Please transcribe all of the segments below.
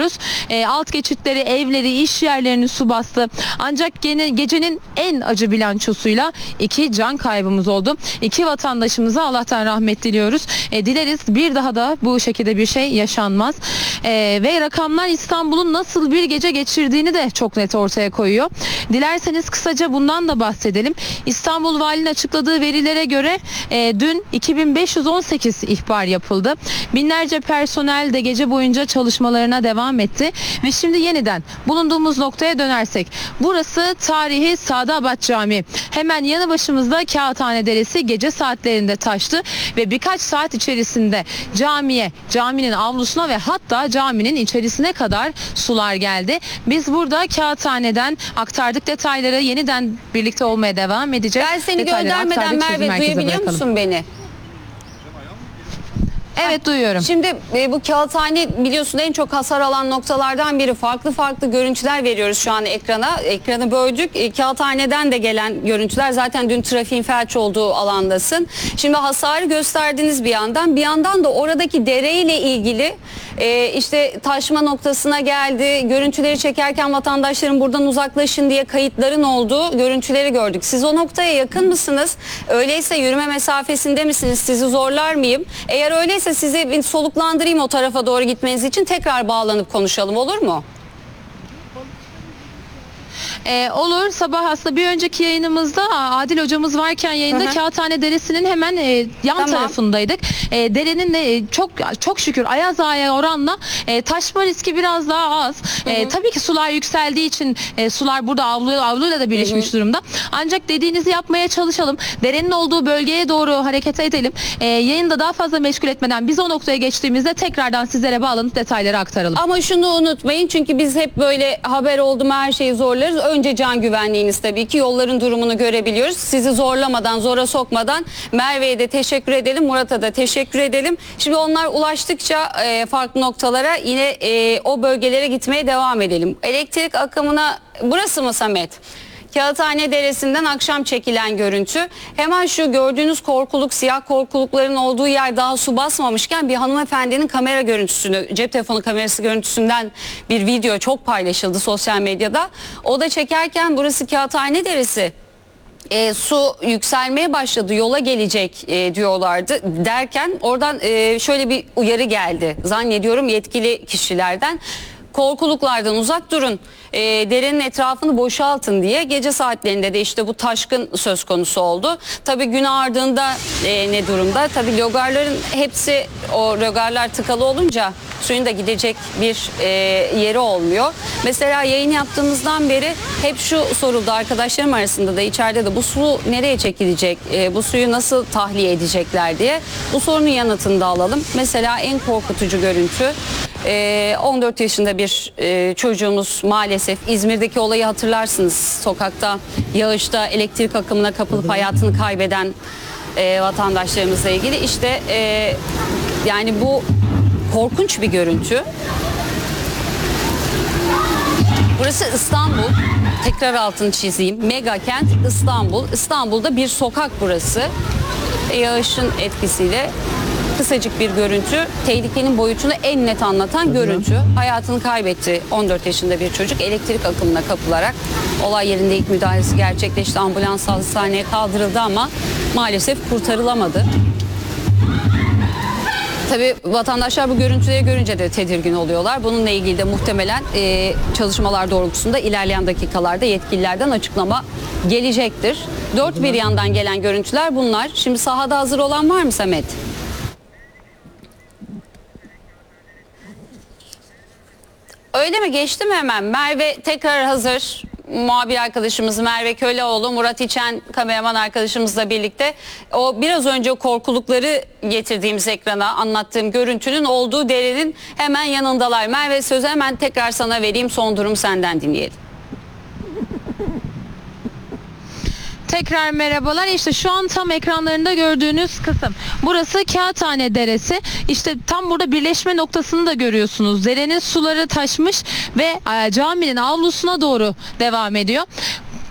görüyoruz. Alt geçitleri, evleri, iş yerlerini su bastı. Ancak gecenin en acı bilançosuyla 2 can kaybımız oldu. 2 vatandaşımıza Allah'tan rahmet diliyoruz. Dileriz bir daha da bu şekilde bir şey yaşanmaz. Ve rakamlar İstanbul'un nasıl bir gece geçirdiğini de çok net ortaya koyuyor. Dilerseniz kısaca bundan da bahsedelim. İstanbul Valinin açıkladığı verilere göre dün 2518 ihbar yapıldı. Binlerce personel de gece boyunca çalışmalarına devam etti. Ve şimdi yeniden bulunduğumuz noktaya dönersek, burası tarihi Sadıabat Camii. Hemen yanı başımızda Kağıthane Deresi gece saatlerinde taştı ve birkaç saat içerisinde caminin avlusuna ve hatta caminin içerisine kadar sular geldi. Biz burada Kağıthane'den aktardık detayları, yeniden birlikte olmaya devam edeceğiz. Ben seni göndermeden Merve, duyabiliyor musun beni? Evet, duyuyorum. Şimdi bu Kağıthane biliyorsun en çok hasar alan noktalardan biri. Farklı görüntüler veriyoruz şu an ekrana. Ekranı böldük. Kağıthane'den de gelen görüntüler. Zaten dün trafiğin felç olduğu alandasın. Şimdi hasarı gösterdiniz bir yandan. Bir yandan da oradaki dereyle ilgili işte taşma noktasına geldi. Görüntüleri çekerken vatandaşların buradan uzaklaşın diye kayıtların olduğu görüntüleri gördük. Siz o noktaya yakın mısınız? Öyleyse yürüme mesafesinde misiniz? Sizi zorlar mıyım? Eğer öyleyse sizi bir soluklandırayım o tarafa doğru gitmeniz için, tekrar bağlanıp konuşalım, olur mu? Olur. Sabah aslında bir önceki yayınımızda Adil hocamız varken yayında Kağıthane Deresi'nin hemen yan tarafındaydık. Derenin de çok şükür Ayaz Ağa'ya oranla taşma riski biraz daha az. Tabii ki sular yükseldiği için sular burada avluyla da birleşmiş durumda. Ancak dediğinizi yapmaya çalışalım. Derenin olduğu bölgeye doğru hareket edelim. Yayında daha fazla meşgul etmeden biz o noktaya geçtiğimizde tekrardan sizlere bağlanıp detayları aktaralım. Ama şunu unutmayın, çünkü biz hep böyle haber oldu mu her şeyi zorlarız. Önce can güvenliğiniz, tabii ki yolların durumunu görebiliyoruz. Sizi zorlamadan, zora sokmadan Merve'ye de teşekkür edelim, Murat'a da teşekkür edelim. Şimdi onlar ulaştıkça farklı noktalara yine o bölgelere gitmeye devam edelim. Elektrik akımına, burası mı Samet? Kağıthane Deresi'nden akşam çekilen görüntü. Hemen şu gördüğünüz korkuluk, siyah korkulukların olduğu yer daha su basmamışken bir hanımefendinin kamera görüntüsünü, cep telefonu kamerası görüntüsünden bir video çok paylaşıldı sosyal medyada. O da çekerken burası Kağıthane Deresi. Su yükselmeye başladı, yola gelecek diyorlardı derken oradan şöyle bir uyarı geldi. Zannediyorum yetkili kişilerden. Korkuluklardan uzak durun, derenin etrafını boşaltın diye. Gece saatlerinde de işte bu taşkın söz konusu oldu. Tabii gün ardında ne durumda? Tabii logarların hepsi, o logarlar tıkalı olunca suyun da gidecek bir yeri olmuyor. Mesela yayın yaptığımızdan beri hep şu soruldu arkadaşlarım arasında da, içeride de, bu su nereye çekilecek? Bu suyu nasıl tahliye edecekler diye. Bu sorunun yanıtını da alalım. Mesela en korkutucu görüntü, 14 yaşında bir çocuğumuz, maalesef İzmir'deki olayı hatırlarsınız. Sokakta yağışta elektrik akımına kapılıp hayatını kaybeden vatandaşlarımızla ilgili. İşte yani bu korkunç bir görüntü. Burası İstanbul. Tekrar altını çizeyim. Mega kent İstanbul. İstanbul'da bir sokak burası. Yağışın etkisiyle kısacık bir görüntü, tehlikenin boyutunu en net anlatan görüntü. Hayatını kaybetti 14 yaşında bir çocuk elektrik akımına kapılarak. Olay yerinde ilk müdahalesi gerçekleşti. Ambulans hastaneye kaldırıldı ama maalesef kurtarılamadı. Tabii vatandaşlar bu görüntüleri görünce de tedirgin oluyorlar. Bununla ilgili de muhtemelen çalışmalar doğrultusunda ilerleyen dakikalarda yetkililerden açıklama gelecektir. Dört bir yandan gelen görüntüler bunlar. Şimdi sahada hazır olan var mı Samet? Öyle mi? Geçti mi hemen? Merve tekrar hazır. Muhabir arkadaşımız Merve Köleoğlu, Murat İçen kameraman arkadaşımızla birlikte o biraz önce korkulukları getirdiğimiz ekrana anlattığım görüntünün olduğu derenin hemen yanındalar. Merve, sözü hemen tekrar sana vereyim, son durum senden dinleyelim. Tekrar merhabalar. İşte şu an tam ekranlarında gördüğünüz kısım. Burası Kağıthane Deresi. İşte tam burada birleşme noktasını da görüyorsunuz. Derenin suları taşmış ve caminin avlusuna doğru devam ediyor.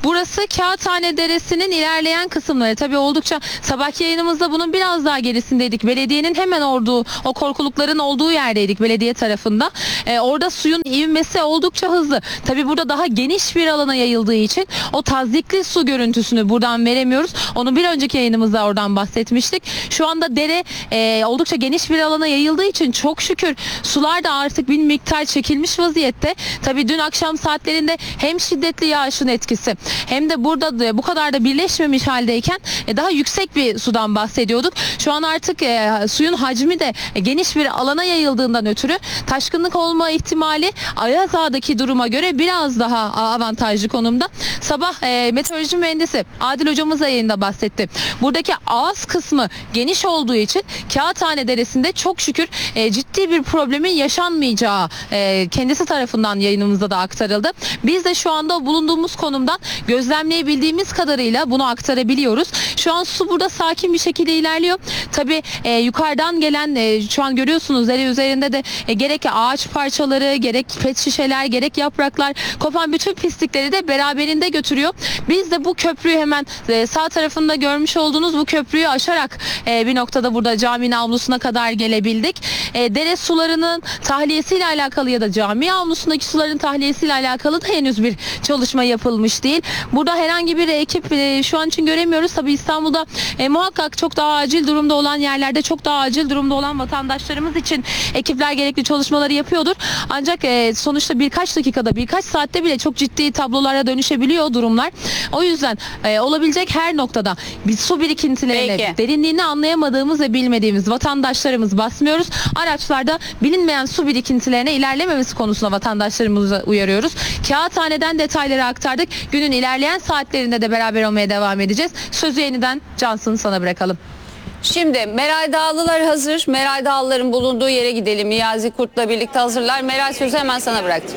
Burası Kağıthane Deresi'nin ilerleyen kısımları. Tabii oldukça sabahki yayınımızda bunun biraz daha gerisindeydik. Belediyenin hemen olduğu, o korkulukların olduğu yerdeydik belediye tarafında. Orada suyun ivmesi oldukça hızlı. Tabii burada daha geniş bir alana yayıldığı için o tazyikli su görüntüsünü buradan veremiyoruz. Onu bir önceki yayınımızda oradan bahsetmiştik. Şu anda dere oldukça geniş bir alana yayıldığı için çok şükür sular da artık bir miktar çekilmiş vaziyette. Tabii dün akşam saatlerinde hem şiddetli yağışın etkisi hem de burada bu kadar da birleşmemiş haldeyken daha yüksek bir sudan bahsediyorduk. Şu an artık suyun hacmi de geniş bir alana yayıldığından ötürü taşkınlık olma ihtimali Ayaz Ağa'daki duruma göre biraz daha avantajlı konumda. Sabah meteoroloji mühendisi Adil hocamız yayında bahsetti. Buradaki ağız kısmı geniş olduğu için Kağıthane Deresi'nde çok şükür ciddi bir problemin yaşanmayacağı kendisi tarafından yayınımızda da aktarıldı. Biz de şu anda bulunduğumuz konumdan gözlemleyebildiğimiz kadarıyla bunu aktarabiliyoruz. Şu an su burada sakin bir şekilde ilerliyor. Tabii yukarıdan gelen şu an görüyorsunuz dere üzerinde de gerek ağaç parçaları, gerek pet şişeler, gerek yapraklar kopan bütün pislikleri de beraberinde götürüyor. Biz de bu köprüyü hemen sağ tarafında görmüş olduğunuz bu köprüyü aşarak bir noktada burada caminin avlusuna kadar gelebildik. Dere sularının tahliyesiyle alakalı ya da cami avlusundaki suların tahliyesiyle alakalı da henüz bir çalışma yapılmış değil. Burada herhangi bir ekip şu an için göremiyoruz. Tabii İstanbul'da muhakkak çok daha acil durumda olan yerlerde çok daha acil durumda olan vatandaşlarımız için ekipler gerekli çalışmaları yapıyordur. Ancak sonuçta birkaç dakikada, birkaç saatte bile çok ciddi tablolara dönüşebiliyor durumlar. O yüzden olabilecek her noktada bir su birikintilerine, Peki. derinliğini anlayamadığımız ve bilmediğimiz vatandaşlarımız basmıyoruz. Araçlarda bilinmeyen su birikintilerine ilerlememesi konusunda vatandaşlarımızı uyarıyoruz. Kağıthane'den detayları aktardık. Günün ilerleyen saatlerinde de beraber olmaya devam edeceğiz. Sözü yeniden Cansu'nu sana bırakalım. Şimdi Meral Dağlılar hazır. Meral Dağlıların bulunduğu yere gidelim. Niyazi Kurt'la birlikte hazırlar. Meral, sözü hemen sana bıraktım.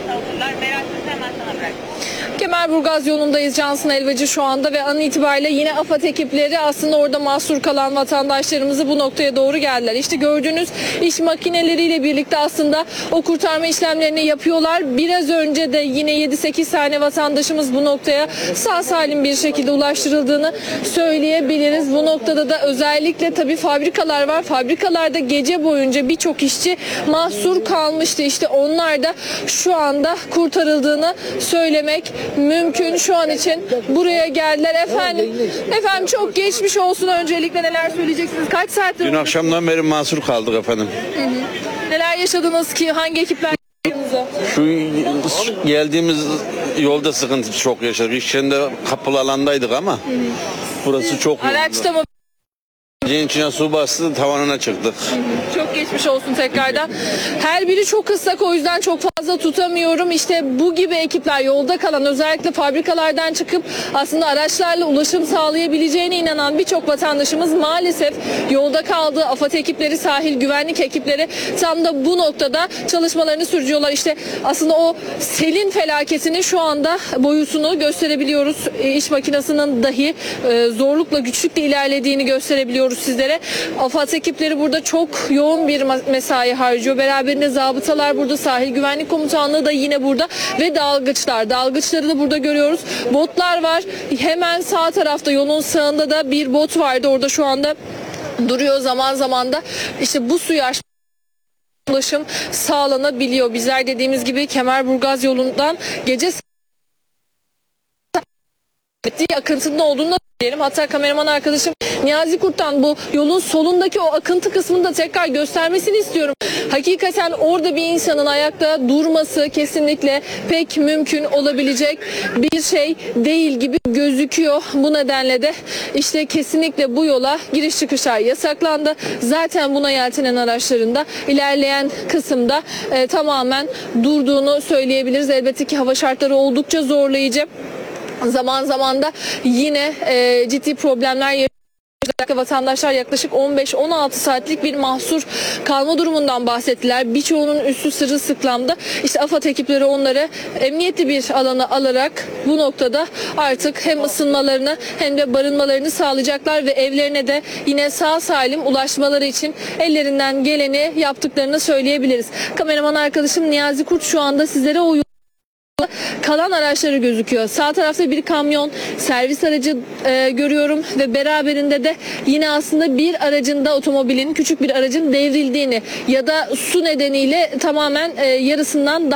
Kemerburgaz yolundayız, Cansın Elvacı şu anda ve an itibariyle yine AFAD ekipleri aslında orada mahsur kalan vatandaşlarımızı bu noktaya doğru geldiler. İşte gördüğünüz iş makineleriyle birlikte aslında o kurtarma işlemlerini yapıyorlar. Biraz önce de yine 7-8 tane vatandaşımız bu noktaya sağ salim bir şekilde ulaştırıldığını söyleyebiliriz. Bu noktada da özellikle tabii fabrikalar var. Fabrikalarda gece boyunca birçok işçi mahsur kalmıştı. İşte onlar da şu anda kurtarıldığını söylemek mümkün. Şu an için buraya geldiler. Efendim çok geçmiş olsun. Öncelikle neler söyleyeceksiniz? Kaç saattir? Dün akşamdan beri mahsur kaldık efendim. Neler yaşadınız ki? Hangi ekipler? Şu geldiğimiz yolda sıkıntı çok yaşadık. İş yerinde kapalı alandaydık ama burası çok yoğundu. Araçta mı? Gecenin içine su bastı, tavanına çıktık. Çok geçmiş olsun tekrardan. Her biri çok ıslak, o yüzden çok fazla tutamıyorum. İşte bu gibi ekipler, yolda kalan, özellikle fabrikalardan çıkıp aslında araçlarla ulaşım sağlayabileceğine inanan birçok vatandaşımız maalesef yolda kaldı. AFAD ekipleri, sahil güvenlik ekipleri tam da bu noktada çalışmalarını sürdürüyorlar. İşte aslında o selin felaketinin şu anda boyutunu gösterebiliyoruz. İş makinesinin dahi zorlukla, güçlükle ilerlediğini gösterebiliyoruz sizlere. AFAD ekipleri burada çok yoğun bir mesai harcıyor. Beraberinde zabıtalar burada, sahil güvenlik komutanlığı da yine burada ve dalgıçlar. Dalgıçları da burada görüyoruz. Botlar var. Hemen sağ tarafta yolun sağında da bir bot vardı. Orada şu anda duruyor, zaman zaman da işte bu suyu ulaşım sağlanabiliyor. Bizler dediğimiz gibi Kemerburgaz yolundan gece akıntının olduğunu da söyleyelim. Hatta kameraman arkadaşım Niyazi Kurt'tan bu yolun solundaki o akıntı kısmını da tekrar göstermesini istiyorum. Hakikaten orada bir insanın ayakta durması kesinlikle pek mümkün olabilecek bir şey değil gibi gözüküyor. Bu nedenle de işte kesinlikle bu yola giriş çıkışlar yasaklandı. Zaten buna yeltenen araçların da ilerleyen kısımda tamamen durduğunu söyleyebiliriz. Elbette ki hava şartları oldukça zorlayıcı. Zaman zaman da yine ciddi problemler yaşanıyor. Vatandaşlar yaklaşık 15-16 saatlik bir mahsur kalma durumundan bahsettiler. Birçoğunun üstü sırılsıklamda. İşte AFAD ekipleri onları emniyetli bir alana alarak bu noktada artık hem ısınmalarını hem de barınmalarını sağlayacaklar ve evlerine de yine sağ salim ulaşmaları için ellerinden geleni yaptıklarını söyleyebiliriz. Kameraman arkadaşım Niyazi Kurt şu anda sizlere o kalan araçları gözüküyor. Sağ tarafta bir kamyon, servis aracı görüyorum ve beraberinde de yine aslında bir aracın da, otomobilin, küçük bir aracın devrildiğini ya da su nedeniyle tamamen yarısından